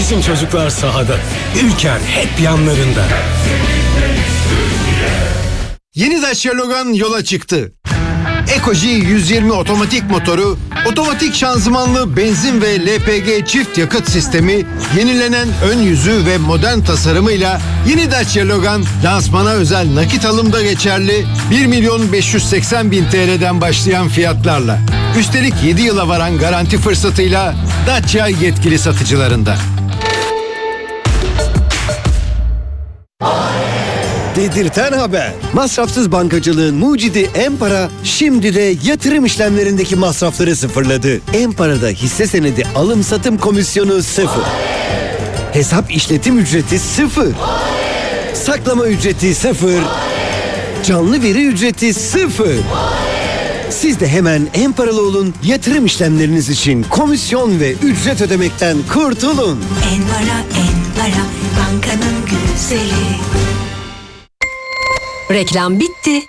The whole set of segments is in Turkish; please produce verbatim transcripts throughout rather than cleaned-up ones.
Bizim çocuklar sahada. Ülker hep yanlarında. Yeni Dacia Logan yola çıktı. Ekoji yüz yirmi otomatik motoru, otomatik şanzımanlı benzin ve L P G çift yakıt sistemi, yenilenen ön yüzü ve modern tasarımıyla yeni Dacia Logan lansmana özel nakit alımda geçerli bir milyon beş yüz seksen bin T L'den başlayan fiyatlarla. Üstelik yedi yıla varan garanti fırsatıyla Dacia yetkili satıcılarında. Dedirten haber. Masrafsız bankacılığın mucidi Empara şimdi de yatırım işlemlerindeki masrafları sıfırladı. Empara'da hisse senedi alım satım komisyonu sıfır. Hesap işletim ücreti sıfır. Saklama ücreti sıfır. Canlı veri ücreti sıfır. Siz de hemen Emparalı olun, yatırım işlemleriniz için komisyon ve ücret ödemekten kurtulun. Enpara, Enpara, bankanın güzeli. Reklam bitti.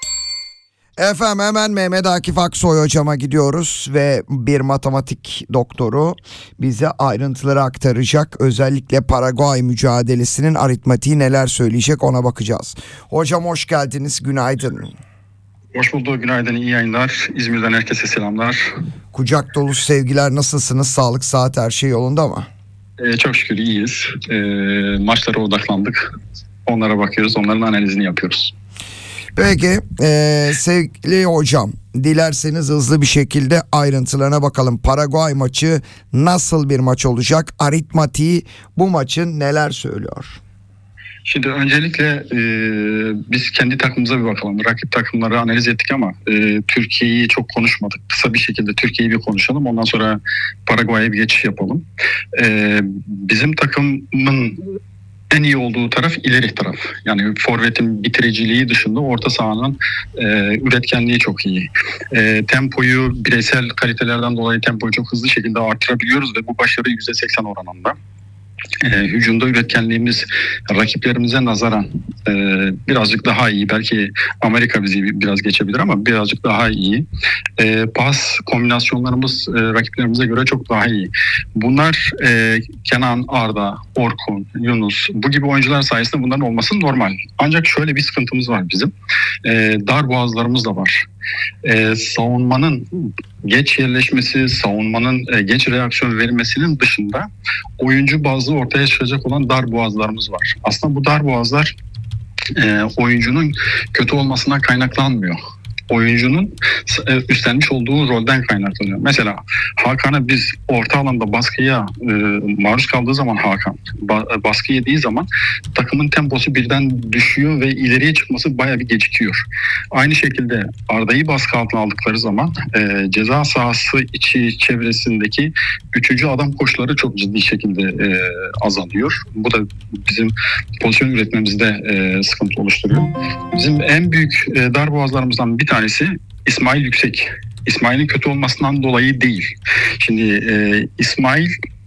Efendim hemen Mehmet Akif Aksoy hocama gidiyoruz ve bir matematik doktoru bize ayrıntıları aktaracak. Özellikle Paraguay mücadelesinin aritmatiği neler söyleyecek ona bakacağız. Hocam hoş geldiniz, günaydın. Hoş bulduk, günaydın, iyi yayınlar. İzmir'den herkese selamlar. Kucak dolusu sevgiler, nasılsınız? Sağlık, sıhhat, her şey yolunda mı? Ee, çok şükür iyiyiz. Ee, maçlara odaklandık. Onlara bakıyoruz, onların analizini yapıyoruz. Peki e, sevgili hocam, dilerseniz hızlı bir şekilde ayrıntılarına bakalım. Paraguay maçı nasıl bir maç olacak? Aritmatiği bu maçın neler söylüyor? Şimdi öncelikle e, biz kendi takımımıza bir bakalım. Rakip takımları analiz ettik ama e, Türkiye'yi çok konuşmadık. Kısa bir şekilde Türkiye'yi bir konuşalım. Ondan sonra Paraguay'a bir geçiş yapalım. E, bizim takımın en iyi olduğu taraf ileri taraf. Yani forvetin bitiriciliği dışında orta sahanın e, üretkenliği çok iyi. E, tempoyu, bireysel kalitelerden dolayı tempoyu çok hızlı şekilde artırabiliyoruz ve bu başarı yüzde seksen oranında. E, hücumda üretkenliğimiz rakiplerimize nazaran e, birazcık daha iyi. Belki Amerika bizi biraz geçebilir ama birazcık daha iyi. E, pas kombinasyonlarımız e, rakiplerimize göre çok daha iyi. Bunlar e, Kenan, Arda, Orkun, Yunus bu gibi oyuncular sayesinde bunların olması normal. Ancak şöyle bir sıkıntımız var bizim. E, dar boğazlarımız da var. Ee, savunmanın geç yerleşmesi, savunmanın e, geç reaksiyon verilmesinin dışında oyuncu bazlı ortaya çıkacak olan dar boğazlarımız var. Aslında bu dar boğazlar e, oyuncunun kötü olmasına kaynaklanmıyor. Oyuncunun üstlenmiş olduğu rolden kaynaklanıyor. Mesela Hakan'a biz orta alanda baskıya e, maruz kaldığı zaman Hakan ba- baskı yediği zaman takımın temposu birden düşüyor ve ileriye çıkması bayağı bir gecikiyor. Aynı şekilde Arda'yı baskı altına aldıkları zaman e, ceza sahası içi çevresindeki üçüncü adam koşuları çok ciddi şekilde e, azalıyor. Bu da bizim pozisyon üretmemizde e, sıkıntı oluşturuyor. Bizim en büyük e, darboğazlarımızdan bir tanesi İsmail Yüksek. İsmail'in kötü olmasından dolayı değil. Şimdi e, İsmail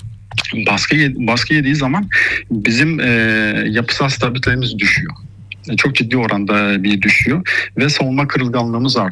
baskı, baskı yediği zaman bizim e, yapısal stabilitemiz düşüyor. Çok ciddi oranda bir düşüyor ve savunma kırılganlığımız artıyor.